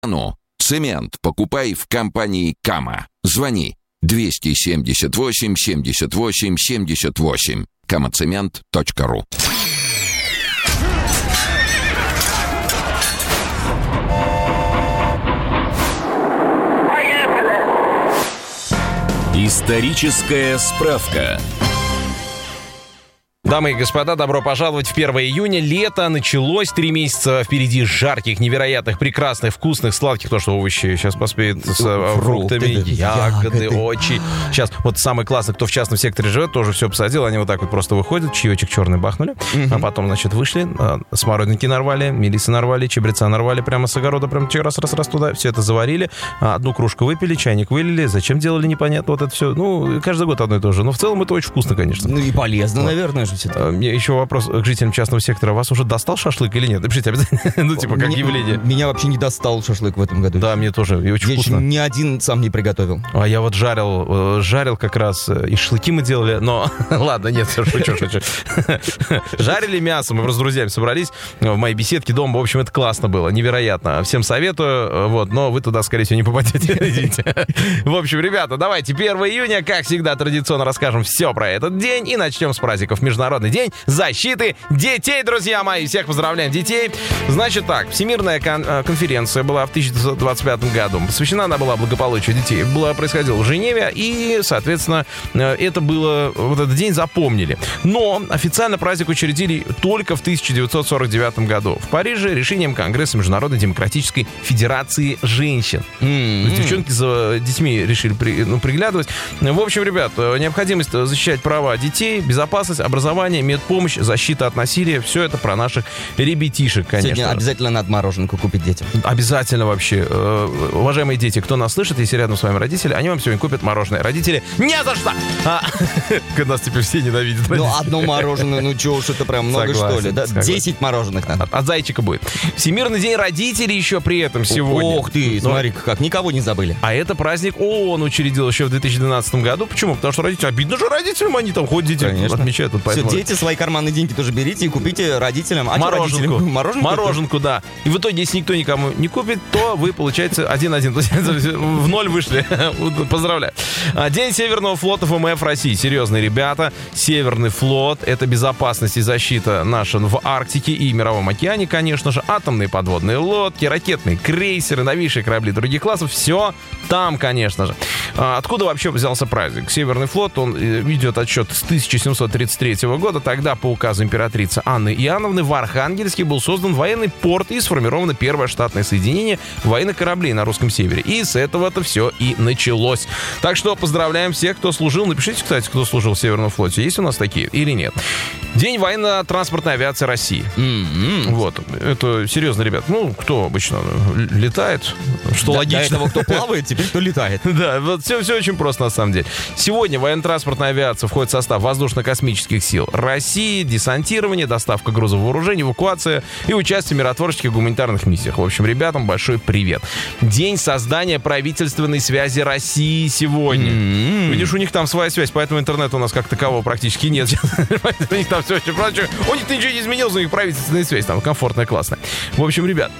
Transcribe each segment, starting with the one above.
Цемент покупай в компании «Кама». Звони 278 78 78. kamacement.ru. Историческая справка. Дамы и господа, добро пожаловать в 1 июня. Лето началось, 3 месяца впереди жарких, невероятных, прекрасных, вкусных, сладких, то, что овощи сейчас поспеют с фруктами, ягоды, очень. Сейчас вот самый классный, кто в частном секторе живет, тоже все посадил, они вот так вот просто выходят, чаечек черный бахнули, а потом, значит, вышли, смородинки нарвали, мелисы нарвали, чабреца нарвали прямо с огорода, прям раз туда, все это заварили, одну кружку выпили, чайник вылили, зачем делали, непонятно, вот это все, ну, каждый год одно и то же, но в целом это очень вкусно, конечно. Ну и полезно, наверное же. Еще вопрос к жителям частного сектора. Вас уже достал шашлык или нет? Напишите обязательно. Ну, типа, как явление. Меня вообще не достал шашлык в этом году. Да, мне тоже. И очень вкусно. Я ни один сам не приготовил. А я вот жарил как раз. И шашлыки мы делали, но... Ладно, нет, шучу. Жарили мясо. Мы просто с друзьями собрались в моей беседке дома. В общем, это классно было. Невероятно. Всем советую. Вот, но вы туда, скорее всего, не попадете. Извините. В общем, ребята, давайте 1 июня, как всегда, традиционно расскажем все про этот день. И начнем с праздников. Международный день защиты детей, друзья мои. Всех поздравляем, детей. Значит так, Всемирная конференция была в 1925 году. Посвящена она была благополучию детей. Происходило в Женеве, и, соответственно, это было, вот этот день запомнили. Но официально праздник учредили только в 1949 году. В Париже решением Конгресса Международной демократической федерации женщин. Девчонки за детьми решили приглядывать. В общем, ребят, необходимость защищать права детей, безопасность, образование, медпомощь, защита от насилия. Все это про наших ребятишек, конечно. Сегодня обязательно надо мороженку купить детям. Обязательно вообще. Уважаемые дети, кто нас слышит, если рядом с вами родители, они вам сегодня купят мороженое. Родители, не за что! Когда нас теперь все ненавидят. Ну, одно мороженое, ну чё уж, это прям много, что ли? 10 мороженых надо. От зайчика будет. Всемирный день родителей еще при этом сегодня. Ох ты, смотри, как, никого не забыли. А это праздник ООН учредил еще в 2012 году. Почему? Потому что родители, обидно же родителям, они там ходят, дети отмечают. Все, дети, свои карманные деньги тоже берите и купите родителям. А мороженку. Мороженку, да. И в итоге, если никто никому не купит, то вы, получается, 1-1. То есть в ноль вышли. Поздравляю. День Северного флота ВМФ России. Серьезные ребята. Северный флот — это безопасность и защита наша в Арктике и Мировом океане, конечно же. Атомные подводные лодки, ракетные крейсеры, новейшие корабли других классов. Все там, конечно же. Откуда вообще взялся праздник? Северный флот, он ведет отсчет с 1733 года. Тогда по указу императрицы Анны Иоанновны в Архангельске был создан военный порт и сформировано первое штатное соединение военных кораблей на русском севере. И с этого-то все и началось. Так что поздравляем всех, кто служил. Напишите, кстати, кто служил в Северном флоте. Есть у нас такие или нет? День военно-транспортной авиации России. Вот. Это серьезно, ребят. Ну, кто обычно летает? Что логично. До этого, кто плавает, теперь кто летает. Да, вот все очень просто на самом деле. Сегодня военно-транспортная авиация входит в состав воздушно-космических сил России, десантирование, доставка грузов вооружений, эвакуация и участие в миротворческих гуманитарных миссиях. В общем, ребятам большой привет. День создания правительственной связи России сегодня. Видишь, у них там своя связь, поэтому интернета у нас как такового практически нет. У них там все очень прочее. У них ничего не изменилось, у них правительственная связь там комфортная, классная. В общем, ребят...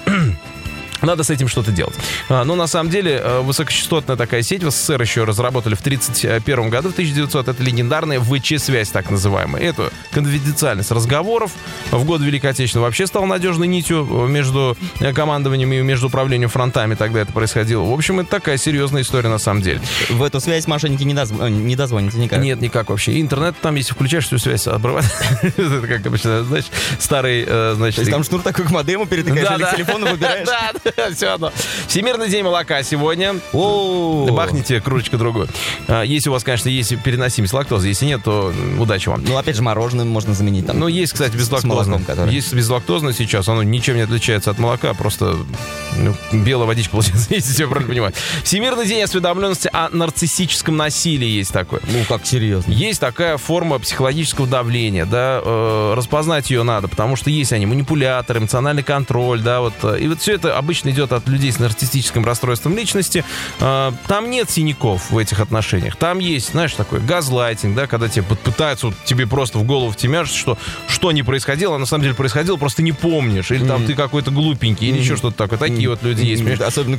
Надо с этим что-то делать. Но на самом деле высокочастотная такая сеть в СССР еще разработали в 1931 году, в 1900. Это легендарная ВЧ-связь, так называемая. Это конфиденциальность разговоров. В год Великой Отечественной вообще стала надежной нитью между командованием и между управлением фронтами. Тогда это происходило. В общем, это такая серьезная история на самом деле. В эту связь мошенники не дозвонятся никак. Нет, никак вообще. И интернет там, если включаешь, всю связь обрывает. Это как обычно, знаешь, старый... То есть там шнур такой к модему перетыкаешь или к телефону выбираешь? Да. Все одно. Всемирный день молока сегодня. Бахните кружечку другую. Если у вас, конечно, есть переносимость лактозы. Если нет, то удачи вам. Ну, опять же, мороженым можно заменить. Там, ну, есть, кстати, безлактозное. Есть безлактозное сейчас. Оно ничем не отличается от молока. Просто белая водичка, получается, если все правильно понимаю. Всемирный день осведомленности о нарциссическом насилии есть такой. Ну, как серьезно? Есть такая форма психологического давления. Да, распознать ее надо, потому что есть они манипуляторы, эмоциональный контроль. Да, вот. И вот все это обычно идет от людей с нарциссическим расстройством личности. Там нет синяков в этих отношениях. Там есть, знаешь, такой газлайтинг, да, когда тебе пытаются вот, тебе просто в голову втемяшить, что не происходило, а на самом деле происходило, просто не помнишь. Или там ты какой-то глупенький, или еще что-то такое. Такие вот люди есть. Особенно